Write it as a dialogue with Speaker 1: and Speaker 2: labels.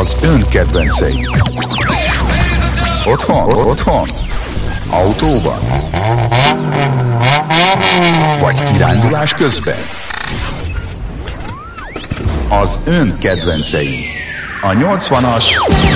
Speaker 1: Az ön kedvencei. Otthon? Autóban? Vagy kirándulás közben? Az ön kedvencei. A 80-as